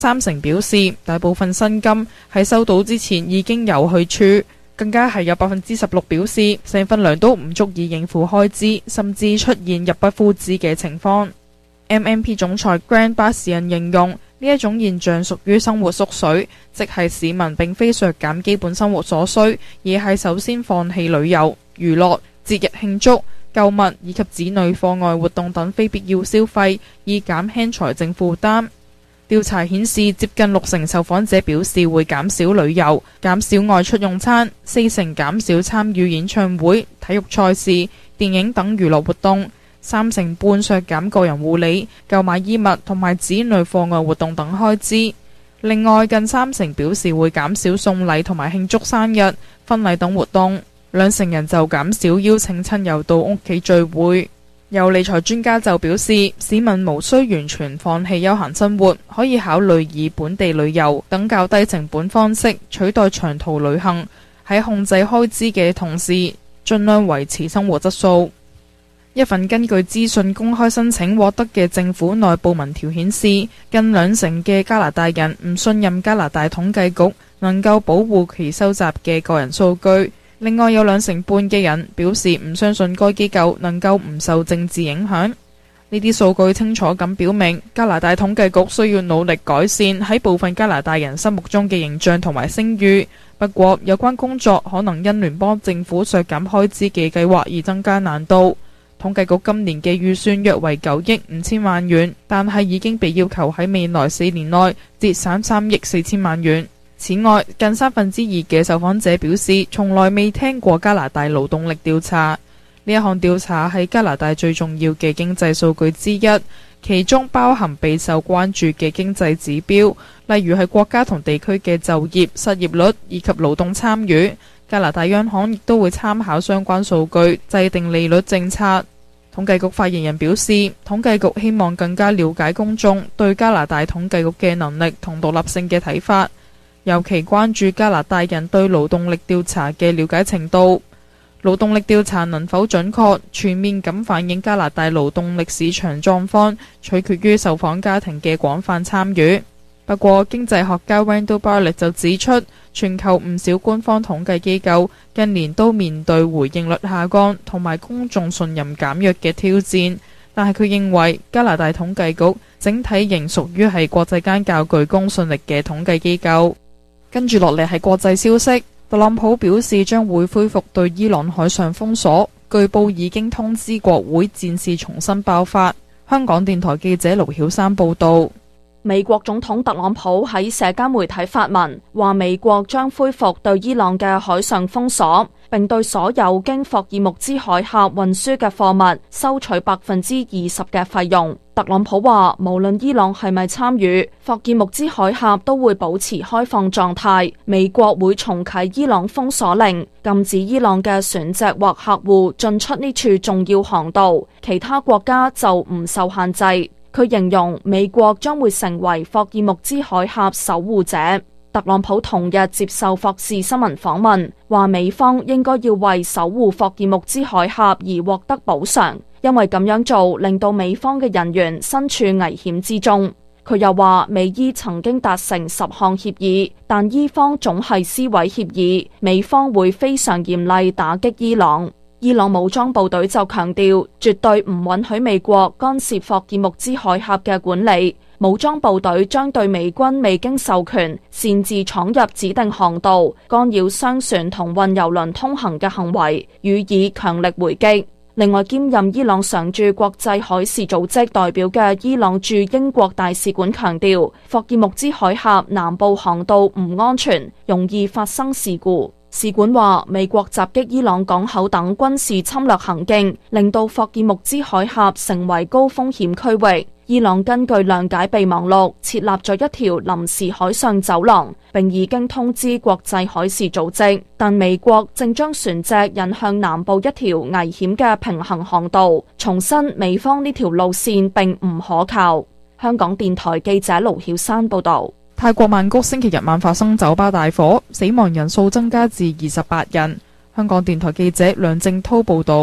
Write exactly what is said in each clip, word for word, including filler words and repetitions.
三成表示大部分薪金喺收到之前已經有去處，更加係有百分之十六表示成份糧都唔足以應付開支，甚至出現入不敷支嘅情況。M M P 總裁 Grant 巴士人形容呢一種現象屬於生活縮水，即係市民並非削減基本生活所需，而係首先放棄旅遊、娛樂、節日慶祝、購物以及子女課外活動等非必要消費，以減輕財政負擔。調查顯示，接近六成受訪者表示會減少旅遊、減少外出用餐，四成減少參與演唱會、體育賽事、電影等娛樂活動，三成半削減個人護理、購買衣物同埋子女課外活動等開支。另外，近三成表示會減少送禮同埋慶祝生日、婚禮等活動，兩成人就減少邀請親友到屋企聚會。有理財專家就表示，市民無需完全放棄休閒生活，可以考慮以本地旅遊等較低成本方式取代長途旅行，喺控制開支嘅同時，盡量維持生活質素。一份根據資訊公開申請獲得嘅政府內部民調顯示，近兩成嘅加拿大人唔信任加拿大統計局能夠保護其收集嘅個人數據。另外有兩成半嘅人表示唔相信該機構能夠唔受政治影響。呢啲數據清楚咁表明，加拿大統計局需要努力改善喺部分加拿大人心目中嘅形象同埋聲譽。不過有關工作可能因聯邦政府削減開支嘅計劃而增加難度。統計局今年嘅預算約為九億五千萬元，但係已經被要求喺未來四年內節省三億四千萬元。此外，近三分之二嘅受訪者表示從來未聽過加拿大勞動力調查。呢一項調查係加拿大最重要嘅經濟數據之一，其中包含備受關注嘅經濟指標，例如係國家同地區嘅就業、失業率以及勞動參與。加拿大央行亦都會參考相關數據制定利率政策。統計局發言人表示，統計局希望更加了解公眾對加拿大統計局嘅能力同獨立性嘅睇法，尤其關注加拿大人對勞動力調查嘅了解程度。勞動力調查能否準確、全面咁反映加拿大勞動力市場狀況，取決於受訪家庭嘅廣泛參與。不過，經濟學家 Randall Bartlett 就指出，全球唔少官方統計機構近年都面對回應率下降同埋公眾信任減弱嘅挑戰，但係佢認為加拿大統計局整體仍屬於係國際間較具公信力嘅統計機構。跟住落嚟係國際消息，特朗普表示將會恢復對伊朗海上封鎖，據報已經通知國會戰事重新爆發。香港電台記者盧曉珊報道。 美國總統特朗普喺社交媒體發文，話美國將恢復對伊朗嘅海上封鎖，並對所有經霍爾木茲海峽運輸嘅貨物收取百分之二十嘅費用。特朗普話，無論伊朗係咪參與，霍爾木茲海峽都會保持開放狀態。美國會重啟伊朗封鎖令，禁止伊朗嘅船隻或客戶進出呢處重要航道，其他國家就唔受限制。佢形容美國將會成為霍爾木茲海峽守護者。特朗普同日接受霍士新聞訪問，話美方應該要為守護霍爾木茲海峽而獲得補償，因為咁樣做令到美方嘅人員身處危險之中。佢又話美伊曾經達成十項協議，但伊方總係撕毀協議，美方會非常嚴厲打擊伊朗。伊朗武裝部隊就強調，絕對唔允許美國干涉霍爾木茲海峽嘅管理。武裝部隊將對美軍未經授權擅自闖入指定航道、干擾商船同運油輪通行嘅行為，予以強力回擊。另外，兼任伊朗常駐國際海事組織代表嘅伊朗駐英國大使館強調，霍爾木茲海峽南部航道唔安全，容易發生事故。使館話，美國襲擊伊朗港口等軍事侵略行徑，令到霍爾木茲海峽成為高風險區域。伊朗根據諒解備忘錄設立咗一條臨時海上走廊，並已經通知國際海事組織，但美國正將船隻引向南部一條危險嘅平行航道，重申美方呢條路線並唔可靠。香港電台記者盧曉珊報道。 泰國曼谷星期日晚發生酒吧大火，死亡人數增加至二十八人。香港電台記者梁正濤報道。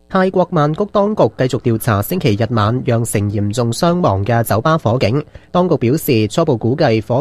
泰國曼谷當局繼續調查星期日晚釀成嚴重傷亡嘅酒吧火警。當局表示，初步估計火